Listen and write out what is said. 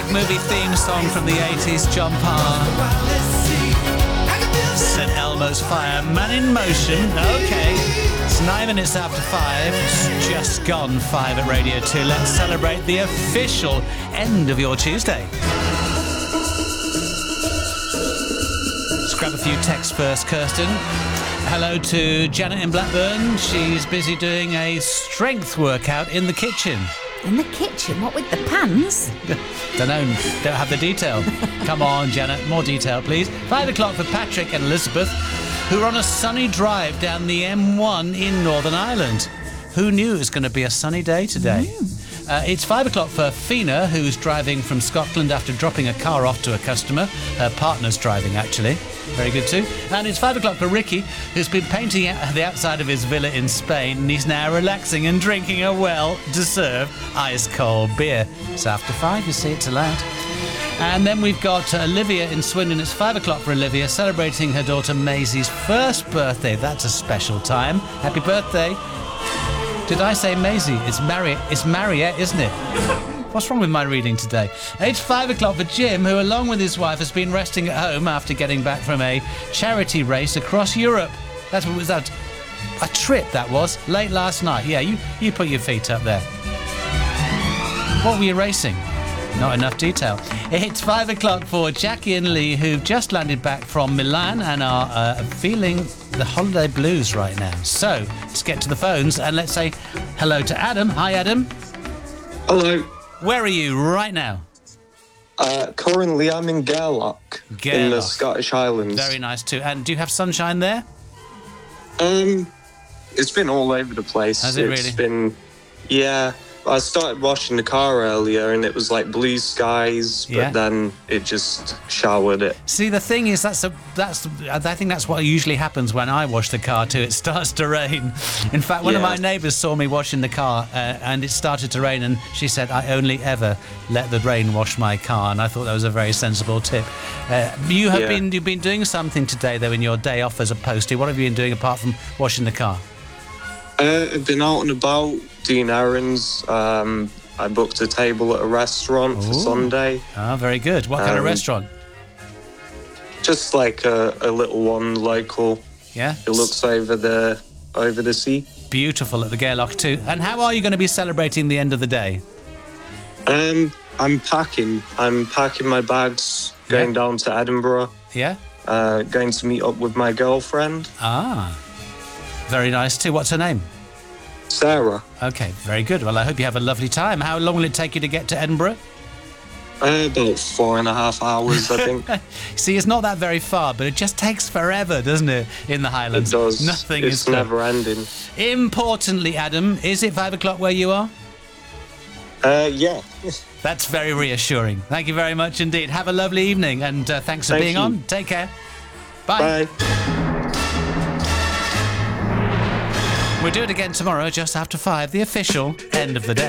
movie theme song from the 80s, John Parr. St Elmo's Fire, Man in Motion. Okay, it's 9 minutes after 5. It's just gone 5 at Radio 2. Let's celebrate the official end of your Tuesday. Let's grab a few texts first, Kirsten. Hello to Janet in Blackburn. She's busy doing a strength workout in the kitchen. In the kitchen? What, with the pans? Don't have the detail. Come on, Janet, more detail, please. 5 o'clock for Patrick and Elizabeth, who are on a sunny drive down the M1 in Northern Ireland. Who knew it was going to be a sunny day today? It's 5 o'clock for Fina, who's driving from Scotland after dropping a car off to a customer. Her partner's driving, actually. Very good too. And it's 5 o'clock for Ricky, who's been painting the outside of his villa in Spain, and he's now relaxing and drinking a well-deserved ice-cold beer. It's after 5, you see, it's allowed. And then we've got Olivia in Swindon. It's 5 o'clock for Olivia, celebrating her daughter Maisie's first birthday. That's a special time. Happy birthday. Did I say Maisie? It's Mariette, isn't it? What's wrong with my reading today? It's 5 o'clock for Jim, who along with his wife has been resting at home after getting back from a charity race across Europe. That's what was that? A trip that was, late last night. Yeah, you put your feet up there. What were you racing? Not enough detail. It's 5 o'clock for Jackie and Lee, who've just landed back from Milan and are feeling the holiday blues right now. So, let's get to the phones and let's say hello to Adam. Hi, Adam. Hello. Where are you right now? Currently, I'm in Gairloch, in the Scottish Highlands. Very nice too. And do you have sunshine there? It's been all over the place. Has it really? It's been, yeah. I started washing the car earlier and it was like blue skies, but then it just showered it. See, the thing is, I think that's what usually happens when I wash the car too. It starts to rain. In fact, one of my neighbours saw me washing the car and it started to rain, and she said, I only ever let the rain wash my car, and I thought that was a very sensible tip. You've been doing something today, though, in your day off as a postie. What have you been doing apart from washing the car? I've been out and about doing errands. I booked a table at a restaurant for Sunday. Ah, very good. What kind of restaurant? Just like a little one, local. Yeah. It looks over the sea. Beautiful at the Gairloch too. And how are you going to be celebrating the end of the day? I'm packing my bags, going down to Edinburgh. Yeah. Going to meet up with my girlfriend. Ah. Very nice too. What's her name? Sarah. Okay, very good. Well, I hope you have a lovely time. How long will it take you to get to Edinburgh? About 4.5 hours, I think. See, it's not that very far, but it just takes forever, doesn't it, in the Highlands? It does. Nothing it's is never ending. Importantly, Adam, is it 5 o'clock where you are? Yeah. That's very reassuring. Thank you very much indeed. Have a lovely evening, and thanks for being on. Take care. Bye. We'll do it again tomorrow, just after 5, the official end of the day.